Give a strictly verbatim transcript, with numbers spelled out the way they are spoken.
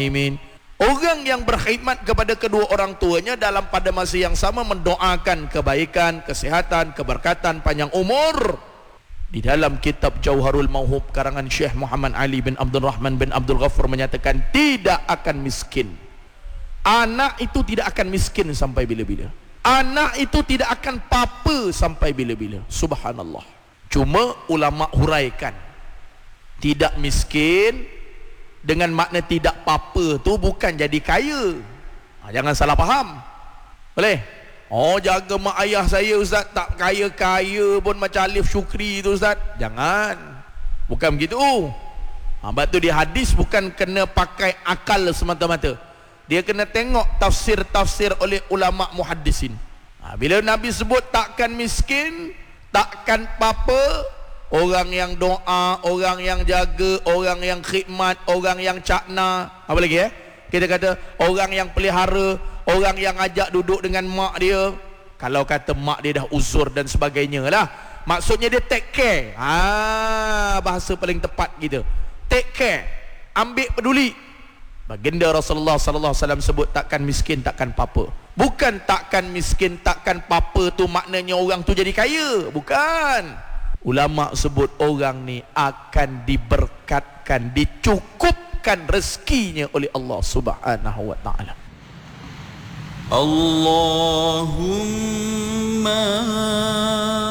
Orang yang berkhidmat kepada kedua orang tuanya dalam pada masa yang sama mendoakan kebaikan, kesihatan, keberkatan, panjang umur. Di dalam kitab Jauharul Mauhub karangan Syekh Muhammad Ali bin Abdul Rahman bin Abdul Ghafur menyatakan tidak akan miskin. Anak itu tidak akan miskin sampai bila-bila. Anak itu tidak akan papa sampai bila-bila. Subhanallah. Cuma ulama huraikan, tidak miskin dengan makna tidak apa-apa tu bukan jadi kaya. Ha, jangan salah faham. Boleh? Oh, jaga mak ayah saya ustaz, tak kaya-kaya pun macam Alif Syukri tu ustaz. Jangan. Bukan begitu. Ha, sebab tu di hadis bukan kena pakai akal semata-mata. Dia kena tengok tafsir-tafsir oleh ulama muhaddisin. Ha, bila Nabi sebut takkan miskin, takkan apa-apa, orang yang doa, orang yang jaga, orang yang khidmat, orang yang cakna, apa lagi eh? Kita kata orang yang pelihara, orang yang ajak duduk dengan mak dia. Kalau kata mak dia dah uzur dan sebagainya lah, maksudnya dia take care. Ah, bahasa paling tepat kita. Take care, ambil peduli. Baginda Rasulullah sallallahu alaihi wasallam sebut takkan miskin, takkan papa. Bukan takkan miskin, takkan papa tu maknanya orang tu jadi kaya. Bukan. Ulama sebut orang ni akan diberkatkan, dicukupkan rezekinya oleh Allah Subhanahu wa taala. Allahumma